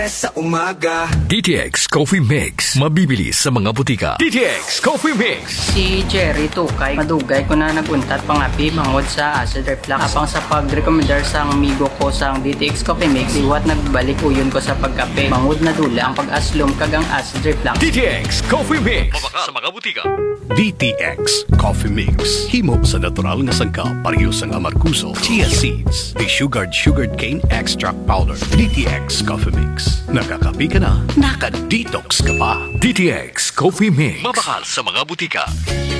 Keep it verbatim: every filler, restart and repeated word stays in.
Sa umaga D T X Coffee Mix. Mabibili sa mga butika. D T X Coffee Mix. Si Jerry Tukay, madugay ko na naguntat pangapi mangod sa acid reflux. Apang sa pag-recommendar sa amigo ko sa D T X Coffee Mix, iwat nagbalik uyon ko sa pagkape. Mangod na dula ang pag-aslom kagang acid reflux. D T X Coffee Mix. Mabaka sa mga butika. D T X Coffee Mix. Himo sa natural nga sangkap, pareho sang amarkuso, chia seeds, desugared sugared cane extract powder. D T X Coffee Mix. Nakakapi ka na, naka-detox ka pa. D T X Coffee Mix. Mabakal sa mga butika.